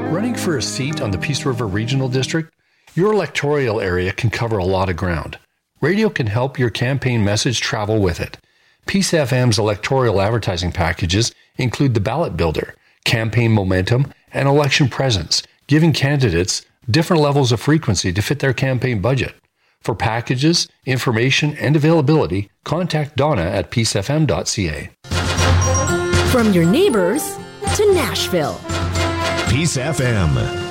Running for a seat on the Peace River Regional District? Your electoral area can cover a lot of ground. Radio can help your campaign message travel with it. Peace FM's electoral advertising packages include the Ballot Builder, Campaign Momentum, and Election Presence, giving candidates different levels of frequency to fit their campaign budget. For packages, information, and availability, contact Donna at peacefm.ca. From your neighbors to Nashville. Peace FM.